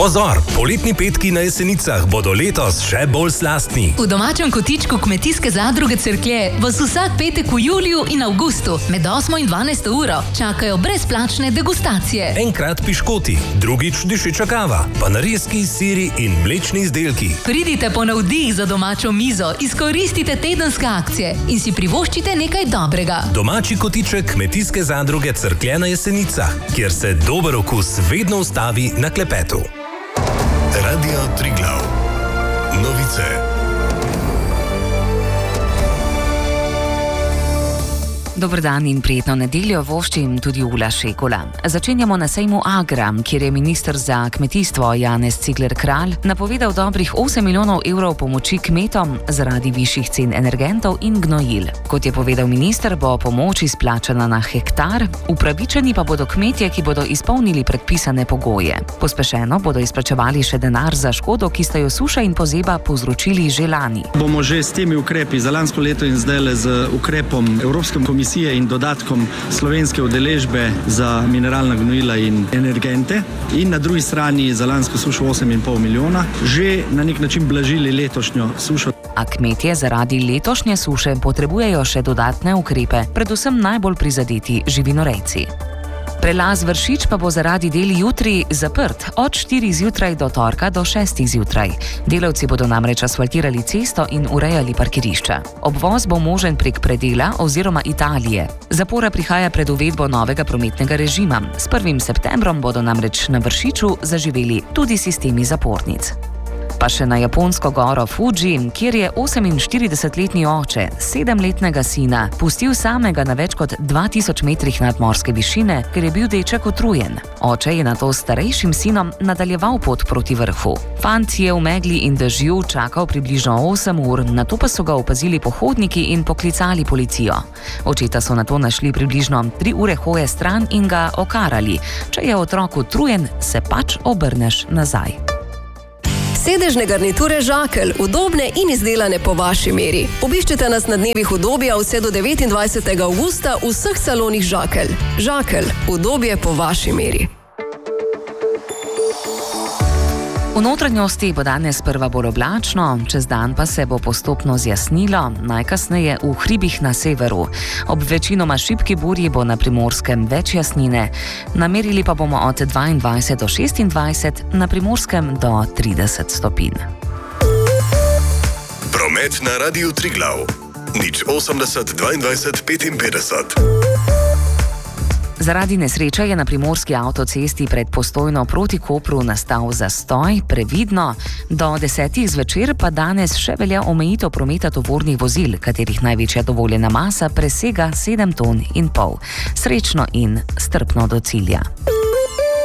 Pozor, poletni petki na Jesenicah bodo letos še bolj slastni. V domačem kotičku Kmetijske zadruge Cerklje vas vsak petek v juliju in avgustu med 8 in 12 uro čakajo brezplačne degustacije. Enkrat piškoti, drugič dišeča kava, pa narezki, siri in mlečni izdelki. Pridite po navdih za domačo mizo, izkoristite tedenske akcije in si privoščite nekaj dobrega. Domači kotiček Kmetijske zadruge Cerklje na Jesenicah, kjer se dober okus vedno ustavi na klepetu. Radio Triglav. Novice. Dober dan in prijetno nedeljo voščim tudi Ula Šekula. Začenjamo na sejmu Agra, kjer je minister za kmetijstvo Janez Cigler Kralj napovedal dobrih 8 milijonov evrov pomoči kmetom zaradi višjih cen energentov in gnojil. Kot je povedal minister, bo pomoč izplačana na hektar, upravičeni pa bodo kmetje, ki bodo izpolnili predpisane pogoje. Pospešeno bodo izplačevali še denar za škodo, ki sta jo suša in pozeba povzročili že lani. Bomo že s temi ukrepi za lansko leto in zdaj z ukrepom Evropske komisije in dodatkom slovenske udeležbe za mineralna gnojila in energente in na drugi strani za lansko sušo 8,5 milijona že na nek način blažili letošnjo sušo. A kmetje zaradi letošnje suše potrebujejo še dodatne ukrepe, predvsem najbolj prizadeti živinorejci. Prelaz Vršič pa bo zaradi del jutri zaprt od 4 zjutraj do torka do 6 zjutraj. Delavci bodo namreč asfaltirali cesto in urejali parkirišča. Obvoz bo možen prek predela oziroma Italije. Zapora prihaja pred uvedbo novega prometnega režima. S 1. septembrom bodo namreč na Vršiču zaživeli tudi sistemi zapornic. Pa še na japonsko goro Fuji, kjer je 48-letni oče 7-letnega sina pustil samega na več kot 2000 metrih nadmorske višine, ker je bil deček utrujen. Oče je nato s starejšim sinom nadaljeval pot proti vrhu. Fant je v megli in dežju čakal približno 8 ur, nato pa so ga opazili pohodniki in poklicali policijo. Očeta so nato našli približno 3 ure hoje stran in ga okarali. Če je otrok utrujen, se pač obrneš nazaj. Sedežne garniture Žakelj, udobne in izdelane po vaši meri. Obiščite nas na dnevih udobja vse do 29. avgusta v vseh salonih Žakelj. Žakelj, udobje po vaši meri. V notranjosti bo danes sprva bolj oblačno, čez dan pa se bo postopno zjasnilo, najkasneje v hribih na severu. Ob večinoma šibki burji bo na Primorskem več jasnine, namerili pa bomo od 22 do 26, na Primorskem do 30 stopinj. Promet na Radiu Triglav. 080 22 55. Zaradi nesreče je na primorski avtocesti pred Postojno proti Kopru nastal zastoj, previdno. Do 10 zvečer pa danes še velja omejitev prometa tovornih vozil, katerih največja dovoljena masa presega 7,5 ton. Srečno in strpno do cilja.